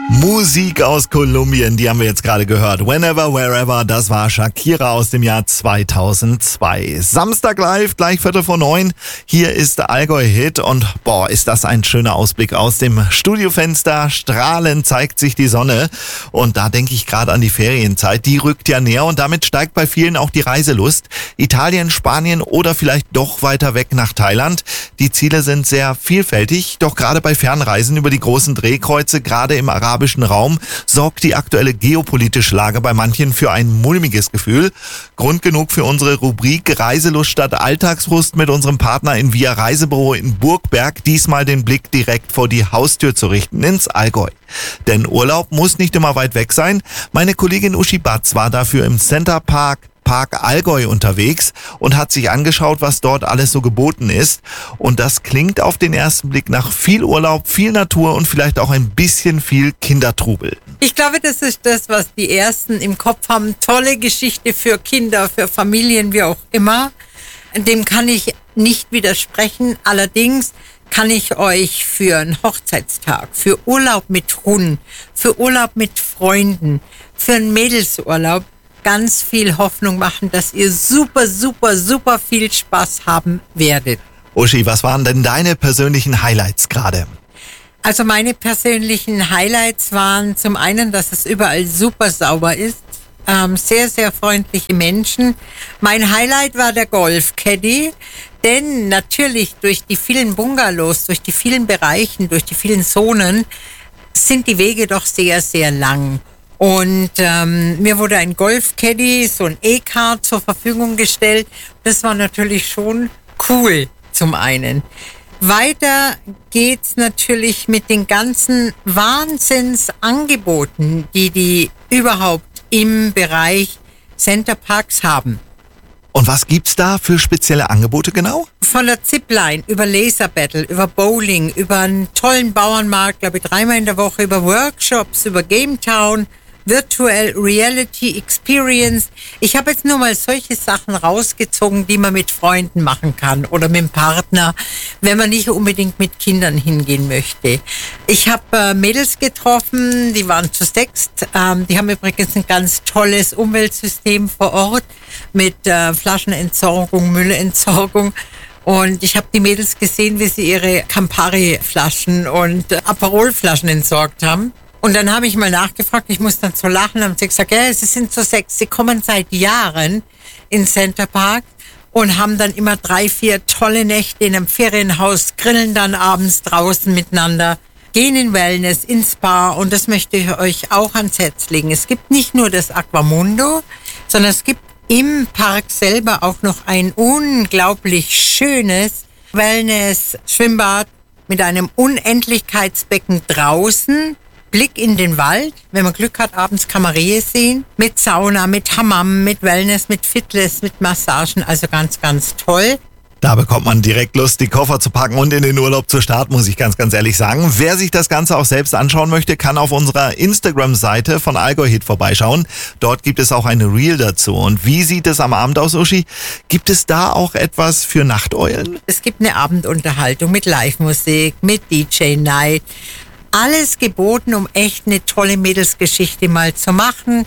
Musik aus Kolumbien, die haben wir jetzt gerade gehört. Whenever, Wherever, das war Shakira aus dem Jahr 2002. Samstag live, gleich 8:45. Hier ist der Allgäu-Hit und ist das ein schöner Ausblick aus dem Studiofenster. Strahlend zeigt sich die Sonne und da denke ich gerade an die Ferienzeit. Die rückt ja näher und damit steigt bei vielen auch die Reiselust. Italien, Spanien oder vielleicht doch weiter weg nach Thailand. Die Ziele sind sehr vielfältig, doch gerade bei Fernreisen über die großen Drehkreuze, gerade im arabischen Raum, sorgt die aktuelle geopolitische Lage bei manchen für ein mulmiges Gefühl. Grund genug für unsere Rubrik Reiselust statt Alltagsfrust mit unserem Partner in Via Reisebüro in Burgberg, diesmal den Blick direkt vor die Haustür zu richten, ins Allgäu. Denn Urlaub muss nicht immer weit weg sein. Meine Kollegin Uschi Batz war dafür im Center Park Allgäu unterwegs und hat sich angeschaut, was dort alles so geboten ist. Und das klingt auf den ersten Blick nach viel Urlaub, viel Natur und vielleicht auch ein bisschen viel Kindertrubel. Ich glaube, das ist das, was die Ersten im Kopf haben. Tolle Geschichte für Kinder, für Familien, wie auch immer. Dem kann ich nicht widersprechen. Allerdings kann ich euch für einen Hochzeitstag, für Urlaub mit Hund, für Urlaub mit Freunden, für einen Mädelsurlaub ganz viel Hoffnung machen, dass ihr super, super, super viel Spaß haben werdet. Uschi, was waren denn deine persönlichen Highlights gerade? Also meine persönlichen Highlights waren zum einen, dass es überall super sauber ist. Sehr, sehr freundliche Menschen. Mein Highlight war der Golf-Caddy, denn natürlich durch die vielen Bungalows, durch die vielen Bereichen, durch die vielen Zonen sind die Wege doch sehr, sehr lang. Und mir wurde ein Golf-Caddy, so ein E-Card zur Verfügung gestellt. Das war natürlich schon cool zum einen. Weiter geht's natürlich mit den ganzen Wahnsinnsangeboten, die überhaupt im Bereich Center Parks haben. Und was gibt's da für spezielle Angebote genau? Von der Zipline über Laser Battle, über Bowling, über einen tollen Bauernmarkt, glaube ich 3-mal in der Woche, über Workshops, über Game Town, Virtual Reality Experience. Ich habe jetzt nur mal solche Sachen rausgezogen, die man mit Freunden machen kann oder mit dem Partner, wenn man nicht unbedingt mit Kindern hingehen möchte. Ich habe Mädels getroffen, die waren zu 6. Die haben übrigens ein ganz tolles Umweltsystem vor Ort mit Flaschenentsorgung, Müllentsorgung. Und ich habe die Mädels gesehen, wie sie ihre Campari-Flaschen und Aperol-Flaschen entsorgt haben. Und dann habe ich mal nachgefragt, ich muss dann so lachen, haben sie gesagt, ja, sie sind zu 6, sie kommen seit Jahren in Center Park und haben dann immer 3-4 tolle Nächte in einem Ferienhaus, grillen dann abends draußen miteinander, gehen in Wellness, ins Spa und das möchte ich euch auch ans Herz legen. Es gibt nicht nur das Aquamundo, sondern es gibt im Park selber auch noch ein unglaublich schönes Wellness-Schwimmbad mit einem Unendlichkeitsbecken draußen, Blick in den Wald. Wenn man Glück hat, abends kann man Rehe sehen. Mit Sauna, mit Hammam, mit Wellness, mit Fitness, mit Massagen. Also ganz, ganz toll. Da bekommt man direkt Lust, die Koffer zu packen und in den Urlaub zu starten, muss ich ganz, ganz ehrlich sagen. Wer sich das Ganze auch selbst anschauen möchte, kann auf unserer Instagram-Seite von Allgäu-Hit vorbeischauen. Dort gibt es auch eine Reel dazu. Und wie sieht es am Abend aus, Uschi? Gibt es da auch etwas für Nachteulen? Es gibt eine Abendunterhaltung mit Live-Musik, mit DJ-Night. Alles geboten, um echt eine tolle Mädelsgeschichte mal zu machen.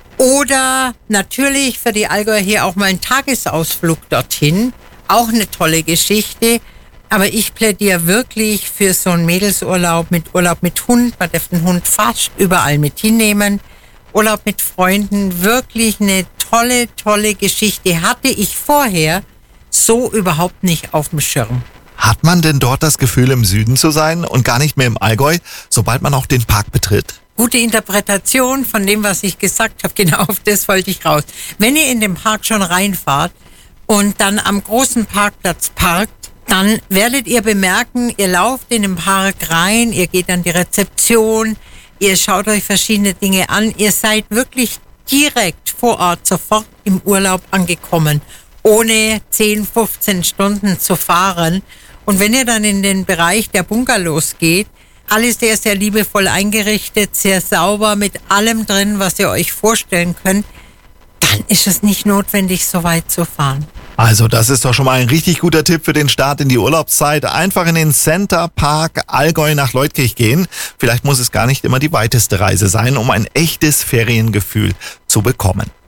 Oder natürlich für die Allgäuer hier auch mal einen Tagesausflug dorthin. Auch eine tolle Geschichte. Aber ich plädiere wirklich für so einen Mädelsurlaub mit Hund. Man darf den Hund fast überall mit hinnehmen. Urlaub mit Freunden. Wirklich eine tolle, tolle Geschichte. Hatte ich vorher so überhaupt nicht auf dem Schirm. Hat man denn dort das Gefühl, im Süden zu sein und gar nicht mehr im Allgäu, sobald man auch den Park betritt? Gute Interpretation von dem, was ich gesagt habe. Genau auf das wollte ich raus. Wenn ihr in den Park schon reinfahrt und dann am großen Parkplatz parkt, dann werdet ihr bemerken, ihr lauft in den Park rein, ihr geht an die Rezeption, ihr schaut euch verschiedene Dinge an. Ihr seid wirklich direkt vor Ort, sofort im Urlaub angekommen, ohne 10, 15 Stunden zu fahren. Und wenn ihr dann in den Bereich der Bungalows geht, alles sehr, sehr liebevoll eingerichtet, sehr sauber, mit allem drin, was ihr euch vorstellen könnt, dann ist es nicht notwendig, so weit zu fahren. Also das ist doch schon mal ein richtig guter Tipp für den Start in die Urlaubszeit. Einfach in den Center Park Allgäu nach Leutkirch gehen. Vielleicht muss es gar nicht immer die weiteste Reise sein, um ein echtes Feriengefühl zu bekommen.